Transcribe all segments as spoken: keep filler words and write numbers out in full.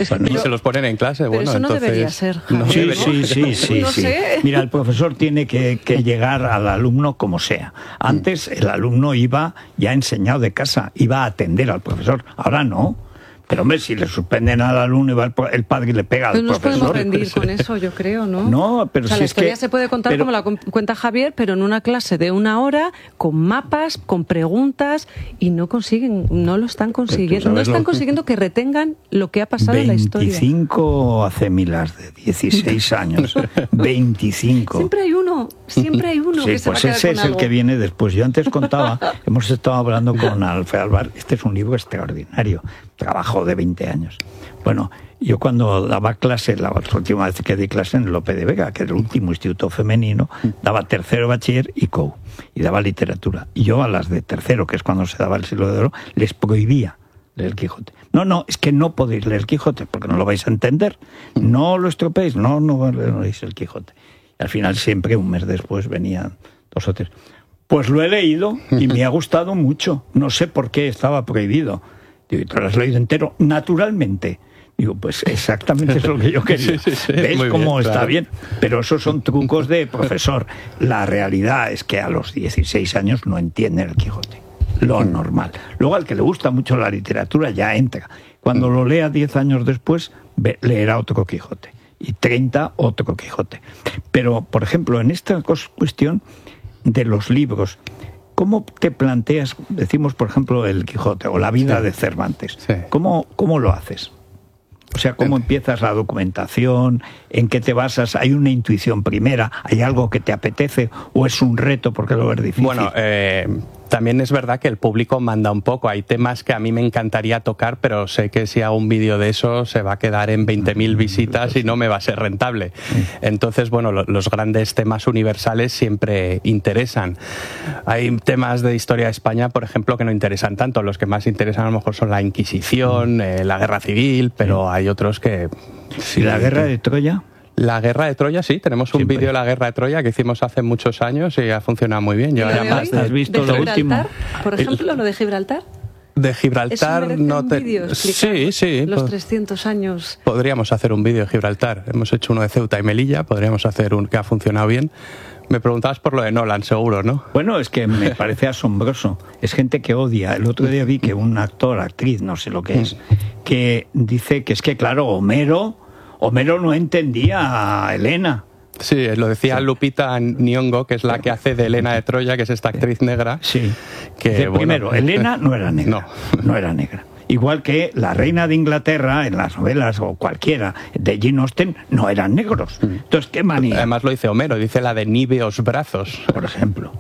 Es bueno, que y se los ponen en clase. Pero bueno, eso no entonces, debería ser, Javier. no Sí, debería. sí, sí, sí, No sí. sé. Mira, el profesor tiene que, que llegar al alumno como sea. Antes el alumno iba ya enseñado de casa, iba a atender al profesor. Ahora no. Pero hombre, si le suspenden al alumno y va el, el padre y le pega al Pues nos profesor. podemos rendir con eso, yo creo, ¿no? No, pero o sea, si la es historia que, se puede contar pero, como la cuenta Javier, pero en una clase de una hora, con mapas, con preguntas, y no consiguen, no lo están consiguiendo. No están consiguiendo que retengan lo que ha pasado en la historia. veinticinco hace milas de dieciséis años. veinticinco. Siempre hay uno, siempre hay uno Sí, que se pues va a quedar ese con es algo. el que viene después. Yo antes contaba, hemos estado hablando con Alfredo Alvar, este es un libro extraordinario, trabajo de veinte años. Bueno, yo cuando daba clase, la última vez que di clase en Lope de Vega, que era el último instituto femenino, daba tercero bachiller y C O U, y daba literatura. Y yo a las de tercero, que es cuando se daba el Siglo de Oro, les prohibía leer el Quijote. No, no, es que no podéis leer el Quijote, porque no lo vais a entender. No lo estropeéis, no, no leéis el Quijote. Y al final siempre, un mes después, venían dos o tres. Pues lo he leído y me ha gustado mucho. No sé por qué estaba prohibido. Digo, ¿y tú lo has leído entero? Naturalmente. Digo, pues exactamente es lo que yo quería. Sí, sí, sí, ¿Ves muy cómo bien, está claro. bien? Pero esos son trucos de profesor. La realidad es que a los dieciséis años no entienden el Quijote. Lo normal. Luego al que le gusta mucho la literatura ya entra. Cuando lo lea diez años después, ve, leerá otro Quijote. Y treinta, otro Quijote. Pero, por ejemplo, en esta cuestión de los libros, ¿cómo te planteas, decimos, por ejemplo, el Quijote o la vida sí. de Cervantes? Sí. ¿Cómo, ¿Cómo lo haces? O sea, ¿cómo empiezas la documentación? ¿En qué te basas? ¿Hay una intuición primera? ¿Hay algo que te apetece? ¿O es un reto porque lo ves difícil? Bueno, eh, también es verdad que el público manda un poco. Hay temas que a mí me encantaría tocar, pero sé que si hago un vídeo de eso se va a quedar en veinte mil visitas y no me va a ser rentable. Entonces, bueno, lo, los grandes temas universales siempre interesan. Hay temas de historia de España, por ejemplo, que no interesan tanto. Los que más interesan a lo mejor son la Inquisición, eh, la Guerra Civil, pero hay otros que... Sí, ¿y la Guerra de Troya? La Guerra de Troya, sí, tenemos un vídeo de la Guerra de Troya que hicimos hace muchos años y ha funcionado muy bien. ¿Y Yo lo de más hoy? ¿Has visto ¿De lo último? Por ejemplo, lo de Gibraltar? De Gibraltar ¿Eso no te... un vídeo explicar Sí, sí. los pod- trescientos años? Podríamos hacer un vídeo de Gibraltar. Hemos hecho uno de Ceuta y Melilla, podríamos hacer un que ha funcionado bien. Me preguntabas por lo de Nolan, seguro, ¿no? Bueno, es que me parece asombroso. Es gente que odia. El otro día vi que un actor, actriz, no sé lo que es, que dice que es que, claro, Homero, Homero no entendía a Helena. Sí, lo decía sí. Lupita Nyong'o, que es la que hace de Helena de Troya, que es esta actriz negra. Sí. Que, Dice, bueno, primero, Helena no era negra. No. No era negra. Igual que la reina de Inglaterra, en las novelas o cualquiera de Jane Austen, no eran negros. Entonces, ¿qué manía? Además lo dice Homero, dice la de níveos brazos. Por ejemplo.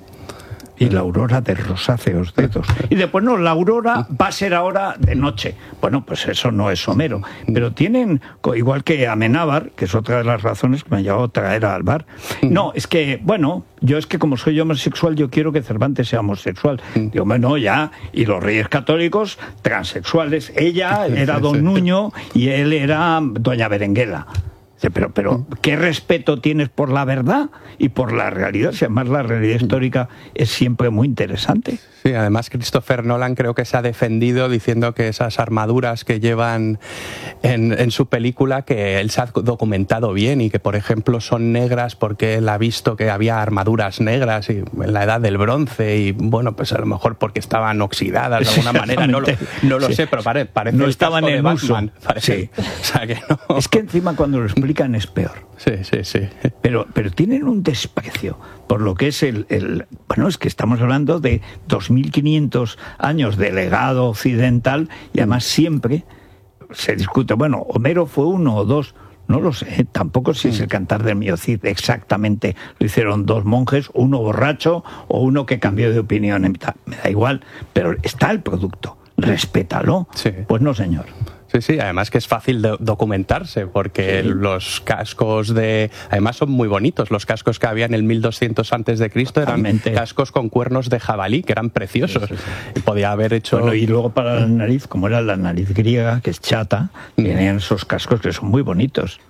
Y la aurora de rosáceos dedos. Y después, no, la aurora va a ser ahora de noche. Bueno, pues eso no es Homero. Pero tienen, igual que Amenábar, que es otra de las razones que me ha llevado a traer al bar. No, es que, bueno, yo es que como soy homosexual, yo quiero que Cervantes sea homosexual. Digo, bueno, ya, y los reyes católicos, transexuales. Ella era Don Nuño y él era Doña Berenguela. Pero, pero, ¿qué respeto tienes por la verdad y por la realidad? Si además la realidad histórica es siempre muy interesante. Sí, además Christopher Nolan creo que se ha defendido diciendo que esas armaduras que llevan en, en su película, que él se ha documentado bien y que, por ejemplo, son negras porque él ha visto que había armaduras negras y en la edad del bronce y, bueno, pues a lo mejor porque estaban oxidadas de alguna manera, no lo, no lo sí. sé, pero pare, parece no el estaban casco en de uso. Batman, parece. Sí. O sea que no. Es que encima cuando lo explican es peor. Sí, sí, sí. Pero, pero tienen un desprecio por lo que es el, el... Bueno, es que estamos hablando de dos mil quinientos años de legado occidental y además siempre se discute, bueno, Homero fue uno o dos, no lo sé, tampoco sé si es el Cantar del Mío Cid exactamente lo hicieron dos monjes, uno borracho o uno que cambió de opinión, me da igual, pero está el producto, respétalo. Sí. Pues no, señor. Sí, sí, además que es fácil de documentarse porque sí. los cascos de... Además son muy bonitos, los cascos que había en el mil doscientos antes de Cristo eran Realmente. cascos con cuernos de jabalí, que eran preciosos. Sí, sí, sí. Y podía haber hecho... Bueno, y luego para la nariz, como era la nariz griega, que es chata, mm. tenían esos cascos que son muy bonitos.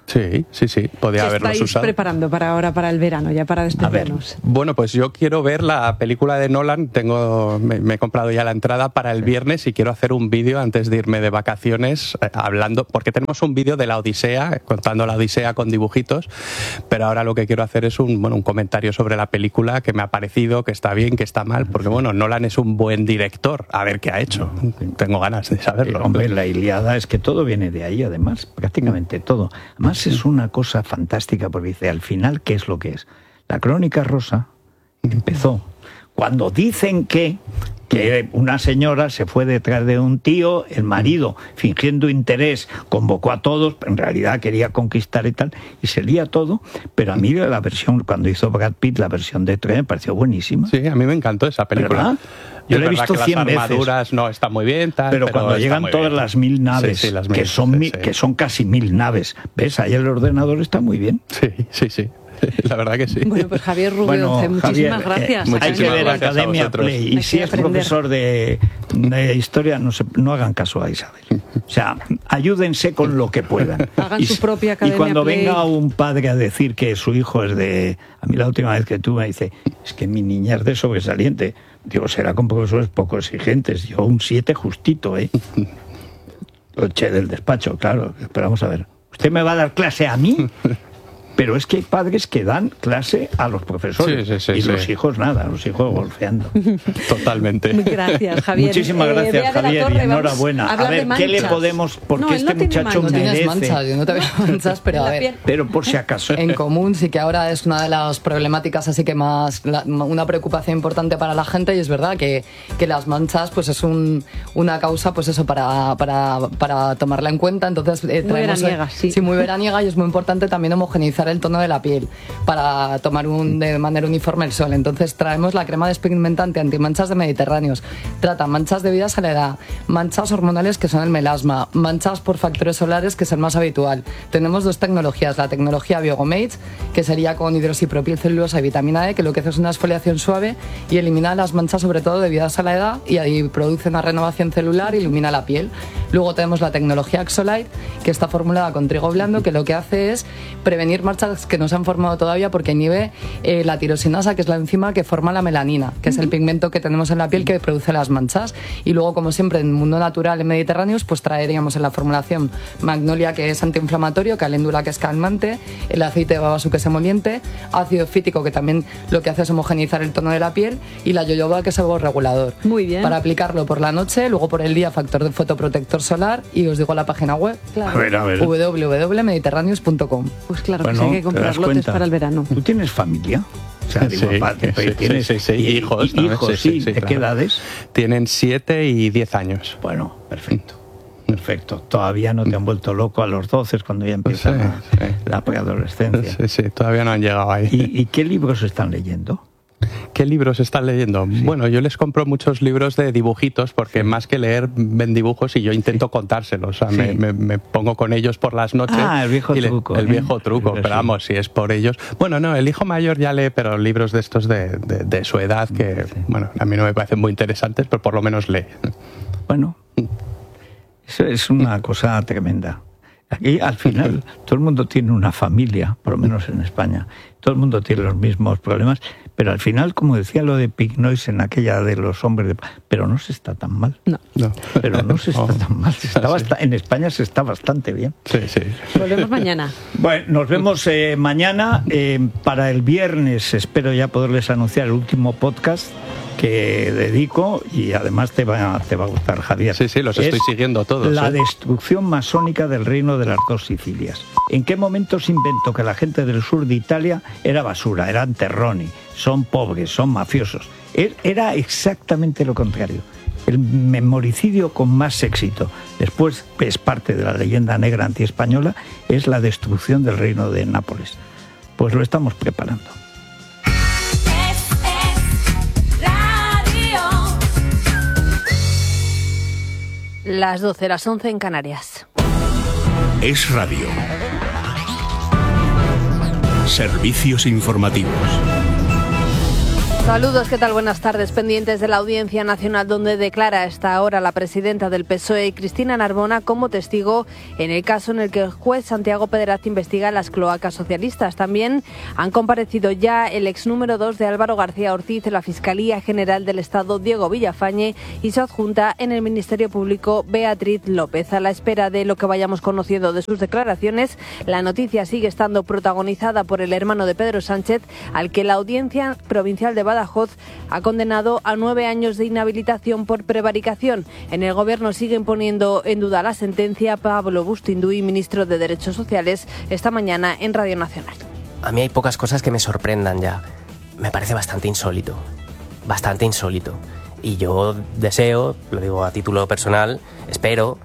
Sí, sí, sí, podía ¿Qué haberlos estáis usado. preparando para ahora, para el verano, ya para despedirnos? Bueno, pues yo quiero ver la película de Nolan. Tengo, me, me he comprado ya la entrada para el viernes y quiero hacer un vídeo antes de irme de vacaciones eh, hablando, porque tenemos un vídeo de la Odisea, contando la Odisea con dibujitos, pero ahora lo que quiero hacer es un, bueno, un comentario sobre la película, que me ha parecido, que está bien, que está mal, porque bueno, Nolan es un buen director, a ver qué ha hecho. Tengo ganas de saberlo. Eh, hombre, la Ilíada es que todo viene de ahí, además, prácticamente todo. Además es una cosa fantástica, porque dice, al final, ¿qué es lo que es? La Crónica Rosa empezó cuando dicen que, que una señora se fue detrás de un tío, el marido, fingiendo interés, convocó a todos, pero en realidad quería conquistar y tal, y se lía todo, pero a mí la versión, cuando hizo Brad Pitt, la versión de Troya, me pareció buenísima. Sí, a mí me encantó esa película. ¿Verdad? Yo la he visto cien veces. Las armaduras no están muy bien, tal, pero, pero cuando llegan todas bien. Las mil naves, sí, sí, las mil, que, son sí, mil, sí. que son casi mil naves, ¿ves? Ahí el ordenador está muy bien. Sí, sí, sí. La verdad que sí. Bueno, pues Javier Rubio, bueno, muchísimas Javier, gracias. Eh, muchísimas hay que ver Academia Play. Y si es profesor de, de historia, no, se, no hagan caso a Isabel. O sea, ayúdense con lo que puedan. Hagan y, su propia Academia Y cuando Play. venga un padre a decir que su hijo es de... A mí la última vez que tuve me dice, es que mi niña es de sobresaliente. Digo, será con profesores poco exigentes. Yo un siete justito, ¿eh? Lo eché del despacho, claro. Pero vamos a ver. ¿Usted me va a dar clase a mí? Pero es que hay padres que dan clase a los profesores. Sí, sí, sí, y sí. Los hijos nada, los hijos golpeando. Totalmente. Gracias, Javier. Muchísimas gracias, eh, Javier, Torre, y enhorabuena. A ver, ¿qué le podemos...? Porque no, este no muchacho manchas. merece... No tienes manchas, yo no te veo manchas, pero a ver... Pero por si acaso. En común sí que ahora es una de las problemáticas así que más... La, una preocupación importante para la gente, y es verdad que, que las manchas pues es un, una causa pues eso para, para, para tomarla en cuenta. Entonces eh, muy traemos... veraniega, sí. Sí, muy veraniega, y es muy importante también homogeneizar el tono de la piel para tomar un, de manera uniforme el sol. Entonces traemos la crema despigmentante antimanchas de Mediterráneos. Trata manchas debidas a la edad, manchas hormonales que son el melasma, manchas por factores solares que es el más habitual. Tenemos dos tecnologías, la tecnología Biogomate, que sería con hidroxipropil, celulosa y vitamina E, que lo que hace es una exfoliación suave y elimina las manchas sobre todo debidas a la edad, y ahí produce una renovación celular y ilumina la piel. Luego tenemos la tecnología Axolite, que está formulada con trigo blando, que lo que hace es prevenir manchas que no se han formado todavía porque inhibe eh, la tirosinasa, que es la enzima que forma la melanina, que es el pigmento que tenemos en la piel que produce las manchas. Y luego, como siempre, en el mundo natural en Mediterráneos, pues traeríamos en la formulación magnolia, que es antiinflamatorio, caléndula, que es calmante, el aceite de babasú, que es emoliente, ácido fítico, que también lo que hace es homogeneizar el tono de la piel, y la yoyoba, que es algo regulador. Muy bien. Para aplicarlo por la noche, luego por el día, factor de fotoprotector solar, y os digo la página web, claro. a ver, a ver. w w w punto mediterráneos punto com. Pues claro, bueno, que sí, hay que comprar lotes para el verano. ¿Tú tienes familia? O sea, digo, sí, padre, sí, tienes sí, sí, sí. Y, hijos, y, ¿no? hijos, sí, sí, sí, ¿de claro. qué edades? Tienen siete y diez años. Bueno, perfecto. Perfecto. Todavía no te han vuelto loco a los doce, cuando ya empieza sí, la, sí. la preadolescencia. Sí, sí, todavía no han llegado ahí. ¿Y, y qué libros están leyendo? ¿Qué libros están leyendo? Sí. Bueno, yo les compro muchos libros de dibujitos, porque sí. más que leer ven dibujos y yo intento sí. contárselos. O sea, sí. me, me, me pongo con ellos por las noches. Ah, el viejo y le, truco. El ¿eh? viejo truco, pero, pero vamos, si es por ellos. Bueno, no, el hijo mayor ya lee, pero libros de estos de, de, de su edad que, sí. bueno, a mí no me parecen muy interesantes, pero por lo menos lee. Bueno, eso es una cosa tremenda. Aquí, al final, todo el mundo tiene una familia, por lo menos en España. Todo el mundo tiene los mismos problemas, pero al final, como decía lo de Pignois en aquella de los hombres, de... pero no se está tan mal. No. no. Pero no se está oh. tan mal. Se está sí. bast... En España se está bastante bien. Sí, sí. Volvemos mañana. Bueno, nos vemos eh, mañana. Eh, para el viernes espero ya poderles anunciar el último podcast que dedico, y además te va, te va a gustar, Javier. Sí, sí, los estoy siguiendo todos. La ¿eh? destrucción masónica del reino de las dos Sicilias. ¿En qué momento se inventó que la gente del sur de Italia era basura, eran terroni, son pobres, son mafiosos? Era exactamente lo contrario. El memoricidio con más éxito, después es parte de la leyenda negra antiespañola, es la destrucción del reino de Nápoles. Pues lo estamos preparando. Las doce, las once en Canarias. Es Radio. Servicios informativos. Saludos, ¿qué tal? Buenas tardes. Pendientes de la Audiencia Nacional, donde declara a esta hora la presidenta del P S O E, Cristina Narbona, como testigo en el caso en el que el juez Santiago Pederaz investiga las cloacas socialistas. También han comparecido ya el ex número dos de Álvaro García Ortiz en la Fiscalía General del Estado, Diego Villafañe, y su adjunta en el Ministerio Público, Beatriz López. A la espera de lo que vayamos conociendo de sus declaraciones, la noticia sigue estando protagonizada por el hermano de Pedro Sánchez, al que la Audiencia Provincial de Badajoz ha condenado a nueve años de inhabilitación por prevaricación. En el Gobierno siguen poniendo en duda la sentencia. Pablo Bustinduy, ministro de Derechos Sociales, esta mañana en Radio Nacional. A mí hay pocas cosas que me sorprendan ya. Me parece bastante insólito, bastante insólito. Y yo deseo, lo digo a título personal, espero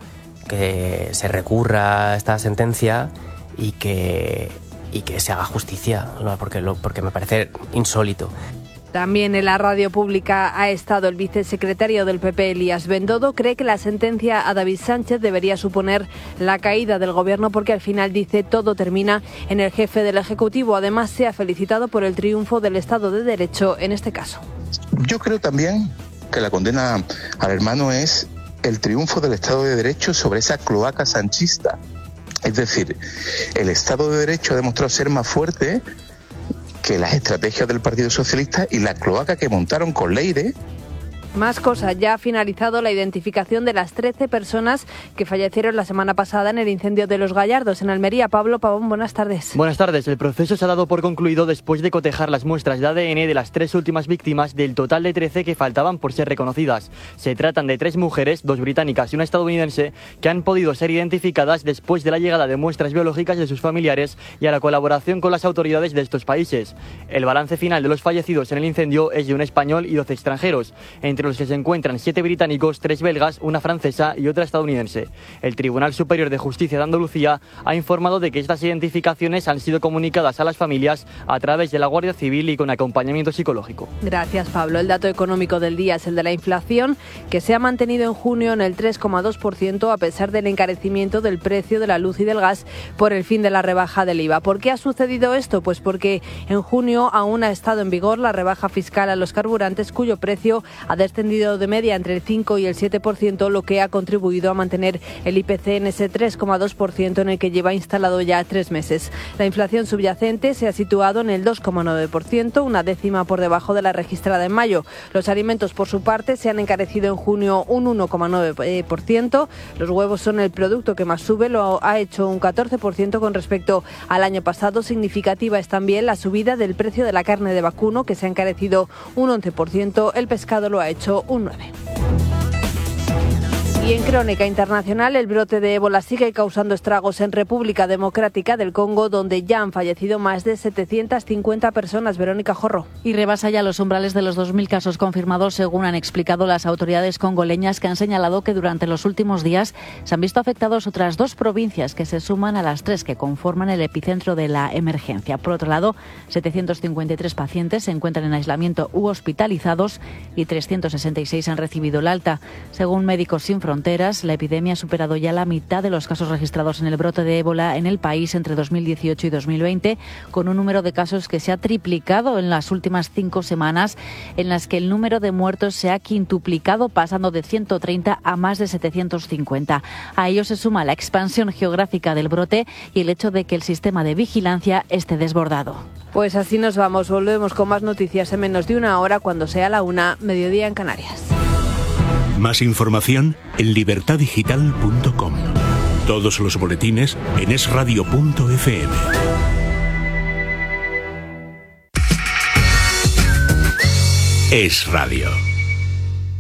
que se recurra a esta sentencia y que, y que se haga justicia, ¿no? porque, lo, porque me parece insólito. También en la radio pública ha estado el vicesecretario del P P, Elías Bendodo. Cree que la sentencia a David Sánchez debería suponer la caída del Gobierno porque al final, dice, todo termina en el jefe del Ejecutivo. Además, se ha felicitado por el triunfo del Estado de Derecho en este caso. Yo creo también que la condena al hermano es el triunfo del Estado de Derecho sobre esa cloaca sanchista. Es decir, el Estado de Derecho ha demostrado ser más fuerte que las estrategias del Partido Socialista y la cloaca que montaron con Leire. Más cosas. Ya ha finalizado la identificación de las trece personas que fallecieron la semana pasada en el incendio de Los Gallardos, en Almería. Pablo Pavón, buenas tardes. Buenas tardes. El proceso se ha dado por concluido después de cotejar las muestras de A D N de las tres últimas víctimas del total de trece que faltaban por ser reconocidas. Se tratan de tres mujeres, dos británicas y una estadounidense, que han podido ser identificadas después de la llegada de muestras biológicas de sus familiares y a la colaboración con las autoridades de estos países. El balance final de los fallecidos en el incendio es de un español y doce extranjeros, entre los que se encuentran siete británicos, tres belgas, una francesa y otra estadounidense. El Tribunal Superior de Justicia de Andalucía ha informado de que estas identificaciones han sido comunicadas a las familias a través de la Guardia Civil y con acompañamiento psicológico. Gracias, Pablo. El dato económico del día es el de la inflación, que se ha mantenido en junio en el tres coma dos por ciento a pesar del encarecimiento del precio de la luz y del gas por el fin de la rebaja del I V A. ¿Por qué ha sucedido esto? Pues porque en junio aún ha estado en vigor la rebaja fiscal a los carburantes, cuyo precio ha descendido de media entre el cinco y el siete por ciento, lo que ha contribuido a mantener el I P C en ese tres coma dos por ciento en el que lleva instalado ya tres meses. La inflación subyacente se ha situado en el dos coma nueve por ciento, una décima por debajo de la registrada en mayo. Los alimentos, por su parte, se han encarecido en junio un uno coma nueve por ciento. Los huevos son el producto que más sube, lo ha hecho un catorce por ciento con respecto al año pasado. Significativa es también la subida del precio de la carne de vacuno, que se ha encarecido un once por ciento. El pescado lo ha hecho un nueve por ciento. Y en crónica internacional, el brote de ébola sigue causando estragos en República Democrática del Congo, donde ya han fallecido más de setecientas cincuenta personas. Verónica Jorro. Y rebasa ya los umbrales de los dos mil casos confirmados, según han explicado las autoridades congoleñas, que han señalado que durante los últimos días se han visto afectados otras dos provincias que se suman a las tres que conforman el epicentro de la emergencia. Por otro lado, setecientos cincuenta y tres pacientes se encuentran en aislamiento u hospitalizados y trescientos sesenta y seis han recibido el alta. Según Médicos Sin Fronteras, la epidemia ha superado ya la mitad de los casos registrados en el brote de ébola en el país entre dos mil dieciocho y dos mil veinte, con un número de casos que se ha triplicado en las últimas cinco semanas, en las que el número de muertos se ha quintuplicado, pasando de ciento treinta a más de setecientos cincuenta. A ello se suma la expansión geográfica del brote y el hecho de que el sistema de vigilancia esté desbordado. Pues así nos vamos. Volvemos con más noticias en menos de una hora, cuando sea la una, mediodía en Canarias. Más información en libertad digital punto com. Todos los boletines en es radio punto efe eme. Es Radio.